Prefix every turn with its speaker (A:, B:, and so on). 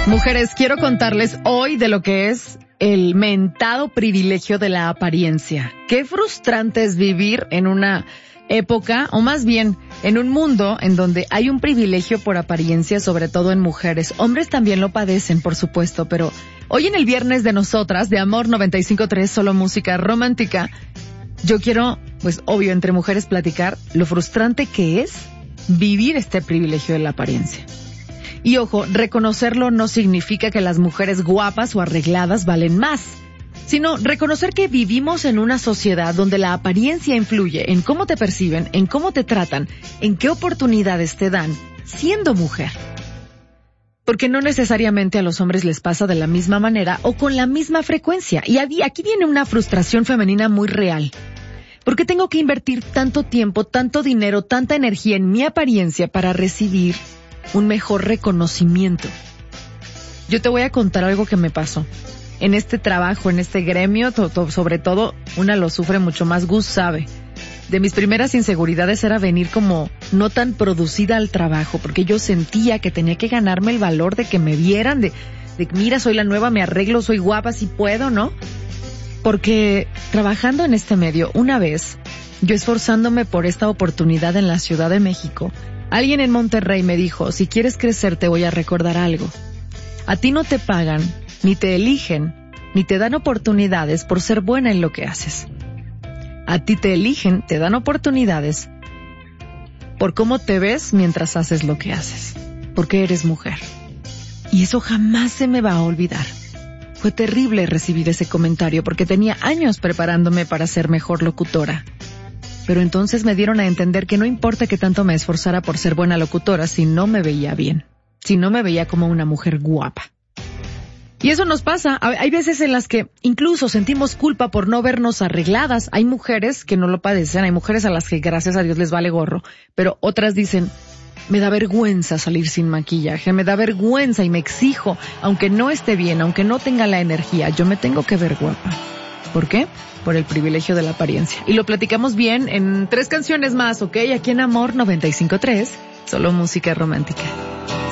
A: Mujeres, quiero contarles hoy de lo que es el mentado privilegio de la apariencia. Qué frustrante es vivir en una época, o más bien, en un mundo en donde hay un privilegio por apariencia, sobre todo en mujeres. Hombres también lo padecen, por supuesto, pero hoy en el viernes de nosotras, de Amor 95.3, solo música romántica, yo quiero, pues obvio, entre mujeres platicar lo frustrante que es vivir este privilegio de la apariencia. Y ojo, reconocerlo no significa que las mujeres guapas o arregladas valen más, sino reconocer que vivimos en una sociedad donde la apariencia influye en cómo te perciben, en cómo te tratan, en qué oportunidades te dan siendo mujer. Porque no necesariamente a los hombres les pasa de la misma manera o con la misma frecuencia. Y aquí viene una frustración femenina muy real. ¿Por qué tengo que invertir tanto tiempo, tanto dinero, tanta energía en mi apariencia para recibir un mejor reconocimiento? Yo te voy a contar algo que me pasó. En este trabajo, en este gremio, sobre todo, una lo sufre mucho más, Gus sabe. De mis primeras inseguridades era venir como no tan producida al trabajo, porque yo sentía que tenía que ganarme el valor de que me vieran, de mira, soy la nueva, me arreglo, soy guapa, si puedo, ¿no? Porque trabajando en este medio, una vez, yo esforzándome por esta oportunidad en la Ciudad de México, alguien en Monterrey me dijo, si quieres crecer te voy a recordar algo. A ti no te pagan, ni te eligen, ni te dan oportunidades por ser buena en lo que haces. A ti te eligen, te dan oportunidades por cómo te ves mientras haces lo que haces, porque eres mujer. Y eso jamás se me va a olvidar. Fue terrible recibir ese comentario porque tenía años preparándome para ser mejor locutora. Pero entonces me dieron a entender que no importa que tanto me esforzara por ser buena locutora si no me veía bien, si no me veía como una mujer guapa. Y eso nos pasa. Hay veces en las que incluso sentimos culpa por no vernos arregladas. Hay mujeres que no lo padecen, hay mujeres a las que gracias a Dios les vale gorro, pero otras dicen, me da vergüenza salir sin maquillaje, me da vergüenza y me exijo, aunque no esté bien, aunque no tenga la energía, yo me tengo que ver guapa. ¿Por qué? Por el privilegio de la apariencia. Y lo platicamos bien en 3 canciones más, ¿ok? Aquí en Amor 95.3, solo música romántica.